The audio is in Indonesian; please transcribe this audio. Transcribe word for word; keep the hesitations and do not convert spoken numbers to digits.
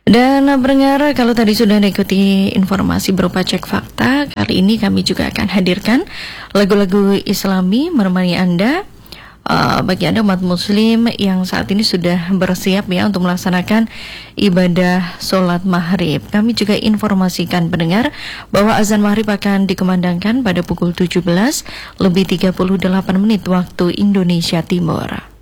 Dan pendengar, kalau tadi sudah mengikuti informasi berupa cek fakta, kali ini kami juga akan hadirkan lagu-lagu Islami menemani Anda. Uh, bagi Anda umat muslim yang saat ini sudah bersiap ya untuk melaksanakan ibadah sholat maghrib, kami juga informasikan pendengar bahwa azan maghrib akan dikumandangkan pada pukul tujuh belas lebih tiga puluh delapan menit waktu Indonesia Timur.